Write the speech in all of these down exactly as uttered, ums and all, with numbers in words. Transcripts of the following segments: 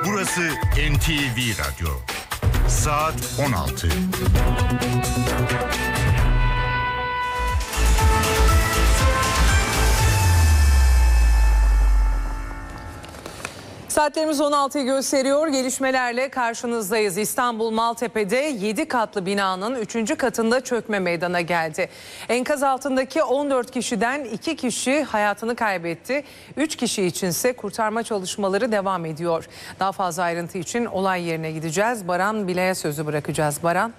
Burası N T V Radyo. Saat on altı. Saatlerimiz on altıyı gösteriyor. Gelişmelerle karşınızdayız. İstanbul Maltepe'de yedi katlı binanın üçüncü katında çökme meydana geldi. Enkaz altındaki on dört kişiden iki kişi hayatını kaybetti. üç kişi içinse kurtarma çalışmaları devam ediyor. Daha fazla ayrıntı için olay yerine gideceğiz. Baran Bile'ye sözü bırakacağız. Baran.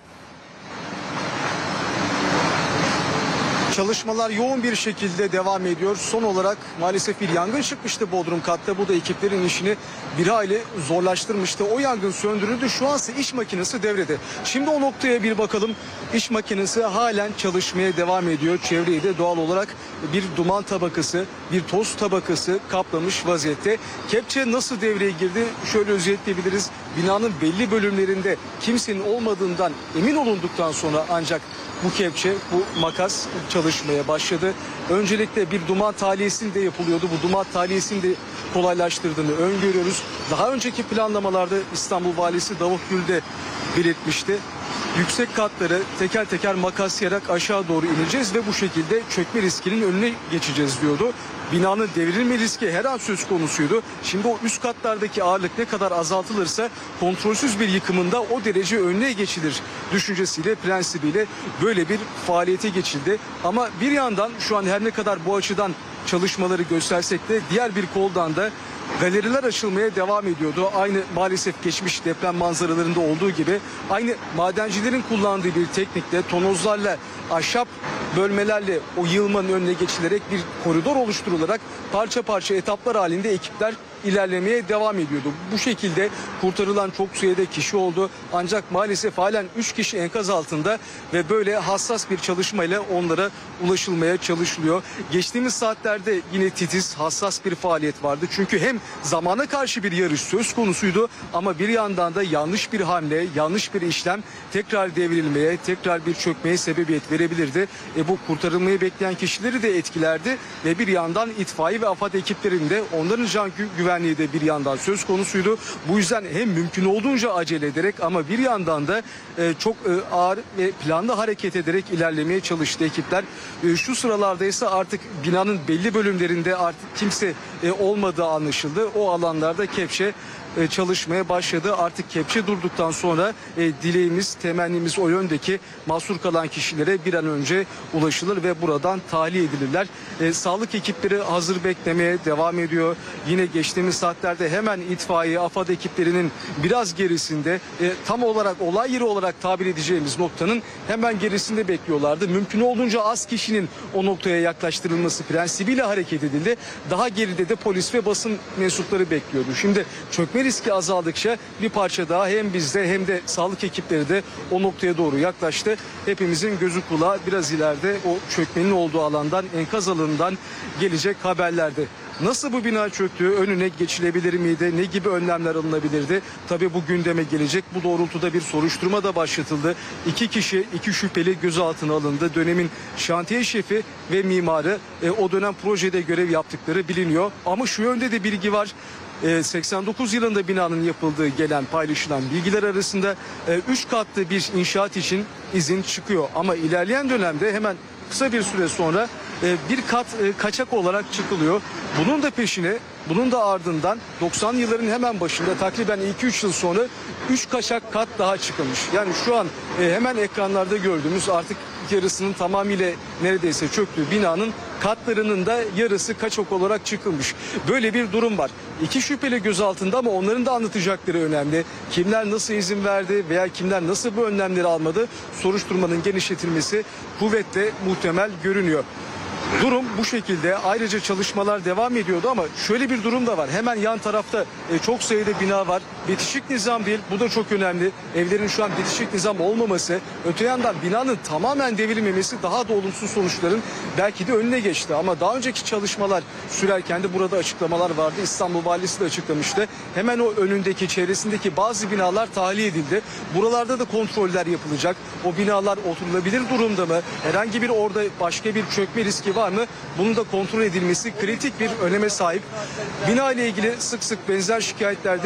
Çalışmalar yoğun bir şekilde devam ediyor. Son olarak maalesef bir yangın çıkmıştı Bodrum katta. Bu da ekiplerin işini bir hayli zorlaştırmıştı. O yangın söndürüldü. Şu an ise iş makinesi devrede. Şimdi o noktaya bir bakalım. İş makinesi halen çalışmaya devam ediyor. Çevreyi de doğal olarak bir duman tabakası, bir toz tabakası kaplamış vaziyette. Kepçe nasıl devreye girdi? Şöyle özetleyebiliriz. Binanın belli bölümlerinde kimsenin olmadığından emin olunduktan sonra ancak bu kepçe, bu makas çalışmaya başladı. Öncelikle bir duman tahliyesini de yapılıyordu. Bu duman tahliyesini de kolaylaştırdığını öngörüyoruz. Daha önceki planlamalarda İstanbul Valisi Davut Gül de belirtmişti. Yüksek katları teker teker makaslayarak aşağı doğru ineceğiz ve bu şekilde çökme riskinin önüne geçeceğiz diyordu. Binanın devrilme riski her an söz konusuydu. Şimdi o üst katlardaki ağırlık ne kadar azaltılırsa kontrolsüz bir yıkımında o derece önüne geçilir düşüncesiyle, prensibiyle böyle bir faaliyete geçildi. Ama bir yandan şu an her ne kadar bu açıdan çalışmaları göstersek de diğer bir koldan da galeriler açılmaya devam ediyordu. Aynı maalesef geçmiş deprem manzaralarında olduğu gibi aynı madencilerin kullandığı bir teknikle tonozlarla, ahşap bölmelerle o yığılmanın önüne geçilerek bir koridor oluşturularak parça parça etaplar halinde ekipler ilerlemeye devam ediyordu. Bu şekilde kurtarılan çok sayıda kişi oldu. Ancak maalesef halen üç kişi enkaz altında ve böyle hassas bir çalışmayla onlara ulaşılmaya çalışılıyor. Geçtiğimiz saatlerde yine titiz, hassas bir faaliyet vardı. Çünkü hem zamana karşı bir yarış söz konusuydu ama bir yandan da yanlış bir hamle, yanlış bir işlem tekrar devrilmeye, tekrar bir çökmeye sebebiyet verebilirdi. E bu kurtarılmayı bekleyen kişileri de etkilerdi ve bir yandan itfaiye ve AFAD ekiplerinde onların can güvenliği de bir yandan söz konusuydu. Bu yüzden hem mümkün olduğunca acele ederek ama bir yandan da e, çok e, ağır ve planlı hareket ederek ilerlemeye çalıştı ekipler. E, şu sıralarda ise artık binanın belli bölümlerinde artık kimse e, olmadığı anlaşıldı. O alanlarda kepçe e, çalışmaya başladı. Artık kepçe durduktan sonra e, dileğimiz, temennimiz o yöndeki mahsur kalan kişilere bir an önce ulaşılır ve buradan tahliye edilirler. E, sağlık ekipleri hazır beklemeye devam ediyor. Yine geçtiğimiz saatlerde hemen itfaiye, AFAD ekiplerinin biraz gerisinde e, tam olarak olay yeri olarak tabir edeceğimiz noktanın hemen gerisinde bekliyorlardı. Mümkün olduğunca az kişinin o noktaya yaklaştırılması prensibiyle hareket edildi. Daha geride de polis ve basın mensupları bekliyordu. Şimdi çökme riski azaldıkça bir parça daha hem bizde hem de sağlık ekipleri de o noktaya doğru yaklaştı. Hepimizin gözü kulağı biraz ileride o çökmenin olduğu alandan, enkaz alanından gelecek haberlerdi. Nasıl bu bina çöktü, önüne geçilebilir miydi, ne gibi önlemler alınabilirdi? Tabii bu gündeme gelecek. Bu doğrultuda bir soruşturma da başlatıldı. İki kişi, iki şüpheli gözaltına alındı. Dönemin şantiye şefi ve mimarı e, o dönem projede görev yaptıkları biliniyor. Ama şu yönde de bilgi var. seksen dokuz yılında binanın yapıldığı gelen paylaşılan bilgiler arasında üç katlı bir inşaat için izin çıkıyor. Ama ilerleyen dönemde hemen kısa bir süre sonra bir kat kaçak olarak çıkılıyor. Bunun da peşine, bunun da ardından doksanlı yılların hemen başında takriben iki üç yıl sonra üç kaçak kat daha çıkılmış. Yani şu an hemen ekranlarda gördüğümüz artık yarısının tamamıyla neredeyse çöktüğü binanın katlarının da yarısı kaçak olarak çıkılmış. Böyle bir durum var. İki şüpheli gözaltında ama onların da anlatacakları önemli. Kimler nasıl izin verdi veya kimler nasıl bu önlemleri almadı? Soruşturmanın genişletilmesi kuvvetle muhtemel görünüyor. Durum bu şekilde. Ayrıca çalışmalar devam ediyordu ama şöyle bir durum da var. Hemen yan tarafta e, çok sayıda bina var. Bitişik nizam değil. Bu da çok önemli. Evlerin şu an bitişik nizam olmaması. Öte yandan binanın tamamen devrilmemesi daha da olumsuz sonuçların belki de önüne geçti. Ama daha önceki çalışmalar sürerken de burada açıklamalar vardı. İstanbul Valisi de açıklamıştı. Hemen o önündeki, çevresindeki bazı binalar tahliye edildi. Buralarda da kontroller yapılacak. O binalar oturulabilir durumda mı? Herhangi bir orada başka bir çökme riski var mı? Bunun da kontrol edilmesi kritik bir öneme sahip. Bina ile ilgili sık sık benzer şikayetlerde